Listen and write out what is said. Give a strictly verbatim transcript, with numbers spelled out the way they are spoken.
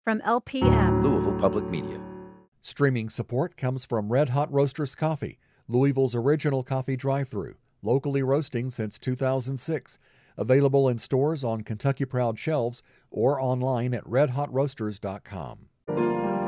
from L P M. Louisville Public Media. Streaming support comes from Red Hot Roasters Coffee, Louisville's original coffee drive-thru, locally roasting since two thousand six. Available in stores on Kentucky Proud shelves or online at red hot roasters dot com.